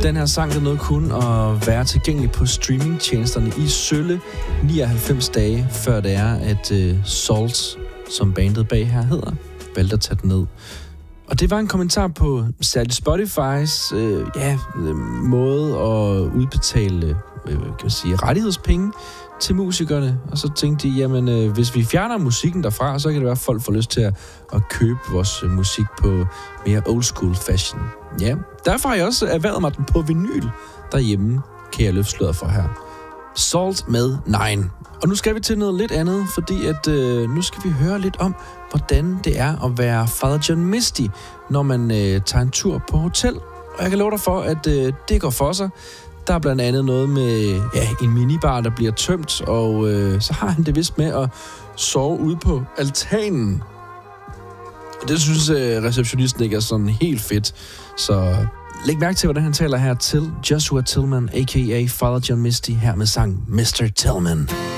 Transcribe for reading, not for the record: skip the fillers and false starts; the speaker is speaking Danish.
Den her sang, der nåede kun at være tilgængelig på streamingtjenesterne i sølle 99 dage, før det er, at Salt, som bandet bag her hedder, valgte at tage den ned. Og det var en kommentar på særligt Spotifys måde at udbetale rettighedspenge til musikerne. Og så tænkte de, jamen hvis vi fjerner musikken derfra, så kan det være, at folk får lyst til at købe vores musik på mere old school fashion. Ja, derfor har jeg også erhvervet mig den på vinyl derhjemme, kan jeg løfte sløret for her. Salt med Nine. Og nu skal vi til noget lidt andet, fordi at nu skal vi høre lidt om, hvordan det er at være Father John Misty, når man tager en tur på hotel. Og jeg kan love dig for, at det går for sig. Der er blandt andet noget med en minibar, der bliver tømt, og så har han det vist med at sove ude på altanen. Og det synes receptionisten ikke er sådan helt fedt. Så læg mærke til, hvordan han taler her til Joshua Tillman, a.k.a. Father John Misty, her med sang Mr. Tillman.